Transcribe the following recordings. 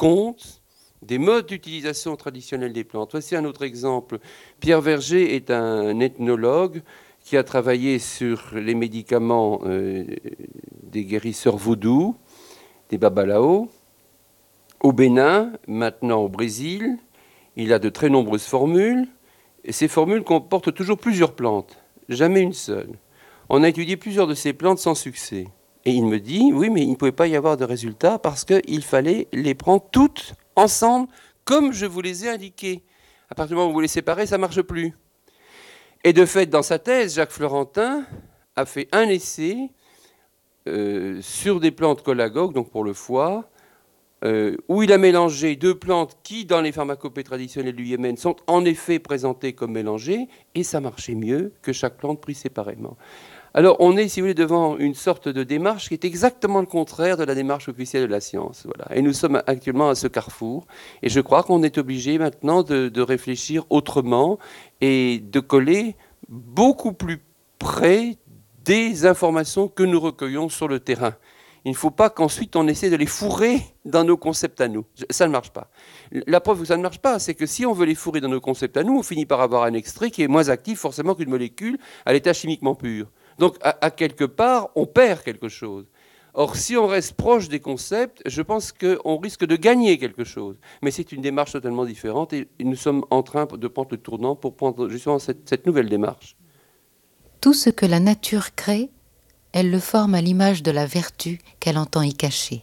compte des modes d'utilisation traditionnels des plantes. Voici un autre exemple. Pierre Verger est un ethnologue qui a travaillé sur les médicaments des guérisseurs vaudous, des babalao, au Bénin, maintenant au Brésil. Il a de très nombreuses formules, et ces formules comportent toujours plusieurs plantes, jamais une seule. On a étudié plusieurs de ces plantes sans succès. Et il me dit, oui, mais il ne pouvait pas y avoir de résultat parce qu'il fallait les prendre toutes ensemble, comme je vous les ai indiquées. À partir du moment où vous les séparez, ça ne marche plus. Et de fait, dans sa thèse, Jacques Florentin a fait un essai sur des plantes cholagogues, donc pour le foie, où il a mélangé deux plantes qui, dans les pharmacopées traditionnelles du Yémen, sont en effet présentées comme mélangées, et ça marchait mieux que chaque plante prise séparément. Alors, on est, si vous voulez, devant une sorte de démarche qui est exactement le contraire de la démarche officielle de la science. Voilà. Et nous sommes actuellement à ce carrefour. Et je crois qu'on est obligé maintenant de réfléchir autrement et de coller beaucoup plus près des informations que nous recueillons sur le terrain. Il ne faut pas qu'ensuite on essaie de les fourrer dans nos concepts à nous. Ça ne marche pas. La preuve que ça ne marche pas, c'est que si on veut les fourrer dans nos concepts à nous, on finit par avoir un extrait qui est moins actif forcément qu'une molécule à l'état chimiquement pur. Donc, à quelque part, on perd quelque chose. Or, si on reste proche des concepts, je pense qu'on risque de gagner quelque chose. Mais c'est une démarche totalement différente et nous sommes en train de prendre le tournant pour prendre justement cette nouvelle démarche. Tout ce que la nature crée, elle le forme à l'image de la vertu qu'elle entend y cacher.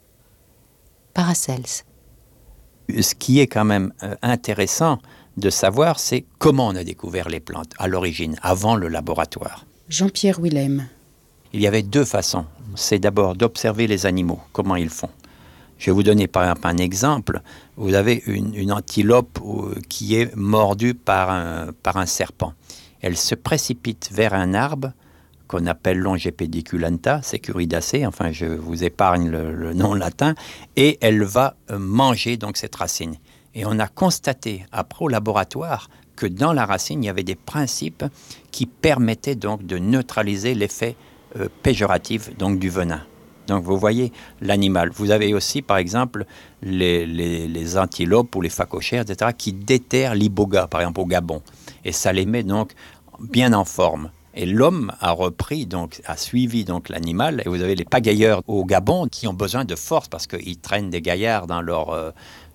Paracels. Ce qui est quand même intéressant de savoir, c'est comment on a découvert les plantes à l'origine, avant le laboratoire. Jean-Pierre Willem. Il y avait deux façons. C'est d'abord d'observer les animaux, comment ils font. Je vais vous donner par exemple un exemple. Vous avez une antilope qui est mordue par un serpent. Elle se précipite vers un arbre qu'on appelle Longipediculata, Securidaceae, enfin je vous épargne le nom latin, et elle va manger donc cette racine. Et on a constaté après au laboratoire que dans la racine, il y avait des principes qui permettaient donc de neutraliser l'effet péjoratif donc du venin. Donc vous voyez l'animal. Vous avez aussi par exemple les antilopes ou les phacochères, etc., qui déterrent l'iboga, par exemple au Gabon. Et ça les met donc bien en forme. Et l'homme a repris, donc, a suivi donc l'animal. Et vous avez les pagailleurs au Gabon qui ont besoin de force parce qu'ils traînent des gaillards dans leur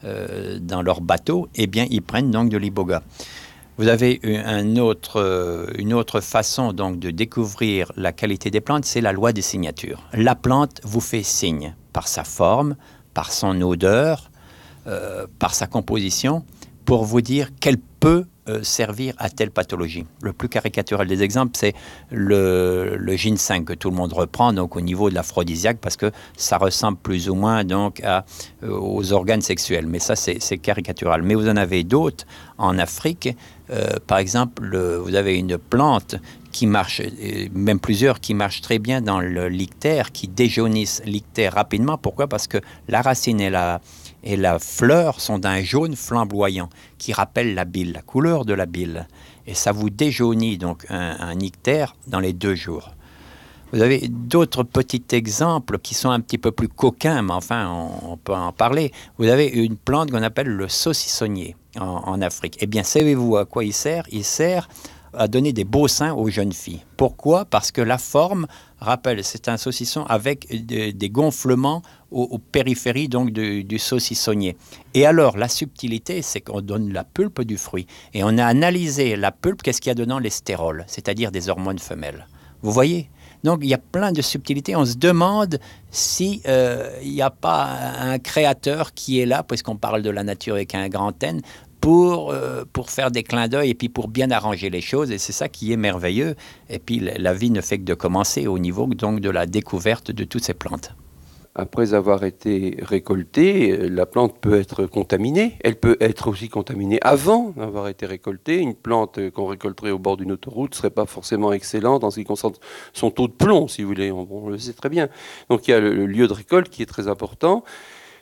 bateau. Eh bien, ils prennent donc de l'iboga. Vous avez une autre façon donc de découvrir la qualité des plantes, c'est la loi des signatures. La plante vous fait signe par sa forme, par son odeur, par sa composition, pour vous dire qu'elle peut servir à telle pathologie. Le plus caricatural des exemples, c'est le ginseng que tout le monde reprend donc au niveau de l'aphrodisiaque parce que ça ressemble plus ou moins donc aux organes sexuels. Mais ça, c'est caricatural. Mais vous en avez d'autres en Afrique. Par exemple, vous avez une plante qui marche, même plusieurs qui marchent très bien dans le l'ictère, qui déjaunissent l'ictère rapidement. Pourquoi? Parce que la racine et la fleur sont d'un jaune flamboyant qui rappelle la bile, la couleur de la bile. Et ça vous déjaunit donc un ictère dans les 2 jours. Vous avez d'autres petits exemples qui sont un petit peu plus coquins, mais enfin, on peut en parler. Vous avez une plante qu'on appelle le saucissonnier en Afrique. Eh bien, savez-vous à quoi il sert? Il sert à donner des beaux seins aux jeunes filles. Pourquoi? Parce que la forme rappelle, c'est un saucisson avec des gonflements aux périphéries donc du saucissonnier. Et alors, la subtilité, c'est qu'on donne la pulpe du fruit. Et on a analysé la pulpe, qu'est-ce qu'il y a dedans? Les stérols, c'est-à-dire des hormones femelles. Vous voyez? Donc, il y a plein de subtilités. On se demande s'il n'y a pas un créateur qui est là, puisqu'on parle de la nature avec un grand N, pour faire des clins d'œil et puis pour bien arranger les choses. Et c'est ça qui est merveilleux. Et puis, la vie ne fait que de commencer au niveau donc de la découverte de toutes ces plantes. Après avoir été récoltée, la plante peut être contaminée. Elle peut être aussi contaminée avant d'avoir été récoltée. Une plante qu'on récolterait au bord d'une autoroute ne serait pas forcément excellente en ce qui concerne son taux de plomb, si vous voulez. On le sait très bien. Donc il y a le lieu de récolte qui est très important.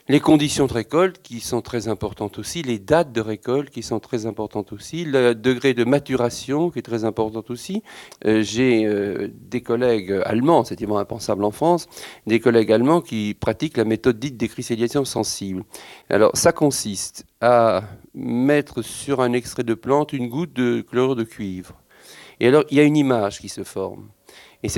Les conditions de récolte qui sont très importantes aussi, les dates de récolte qui sont très importantes aussi, le degré de maturation qui est très important aussi. J'ai des collègues allemands, c'est évidemment impensable en France, des collègues allemands qui pratiquent la méthode dite d'écrystallisation sensible. Alors ça consiste à mettre sur un extrait de plante une goutte de chlorure de cuivre. Et alors il y a une image qui se forme.